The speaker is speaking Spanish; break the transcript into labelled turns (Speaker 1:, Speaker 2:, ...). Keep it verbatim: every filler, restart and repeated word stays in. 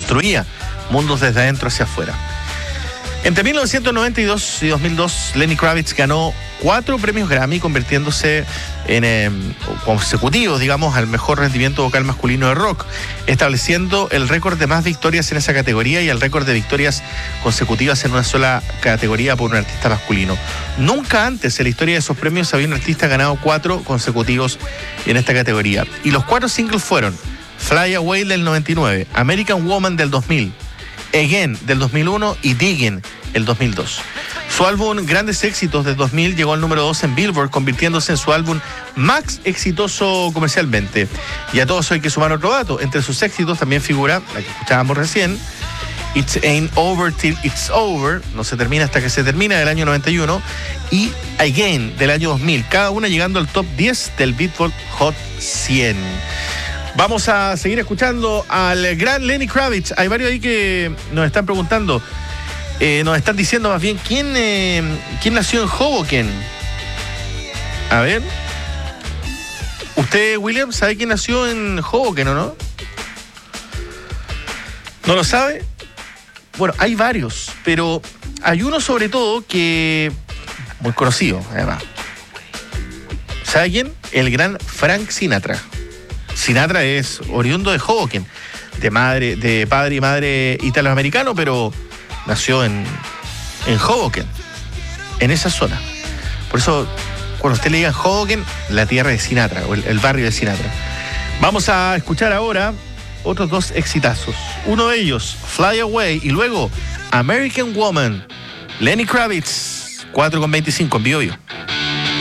Speaker 1: construía mundos desde adentro hacia afuera. Entre mil novecientos noventa y dos y dos mil dos, Lenny Kravitz ganó cuatro premios Grammy, convirtiéndose en eh, consecutivos, digamos, al mejor rendimiento vocal masculino de rock, estableciendo el récord de más victorias en esa categoría y el récord de victorias consecutivas en una sola categoría por un artista masculino. Nunca antes en la historia de esos premios había un artista ganado cuatro consecutivos en esta categoría. Y los cuatro singles fueron Fly Away del noventa y nueve, American Woman del dos mil, Again del dos mil uno y Diggin' el dos mil dos. Su álbum Grandes Éxitos del dos mil llegó al número dos en Billboard, convirtiéndose en su álbum más exitoso comercialmente. Y a todo eso hay que sumar otro dato. Entre sus éxitos también figura, la que escuchábamos recién, It Ain't Over Till It's Over, no se termina hasta que se termina, del año noventa y uno, y Again del año dos mil, cada una llegando al top diez del Billboard Hot cien. Vamos a seguir escuchando al gran Lenny Kravitz. Hay varios ahí que nos están preguntando, eh, nos están diciendo más bien, ¿quién, eh, ¿quién nació en Hoboken? A ver. ¿Usted, William, sabe quién nació en Hoboken o no? ¿No lo sabe? Bueno, hay varios, pero hay uno sobre todo que... muy conocido, además. ¿Sabe quién? El gran Frank Sinatra. Sinatra es oriundo de Hoboken, de madre, de padre y madre italoamericano, pero nació en, en Hoboken, en esa zona. Por eso, cuando usted le diga Hoboken, la tierra de Sinatra, o el, el barrio de Sinatra. Vamos a escuchar ahora otros dos exitazos. Uno de ellos, Fly Away, y luego American Woman, Lenny Kravitz, cuatro con veinticinco en Bio Bio.